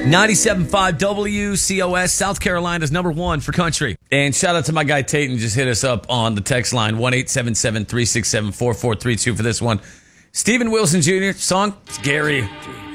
97.5 WCOS, South Carolina's number one for country. And shout out to my guy Tayton, just hit us up on the text line, 1-877-367-4432 for this one. Steven Wilson Jr., song, it's Gary.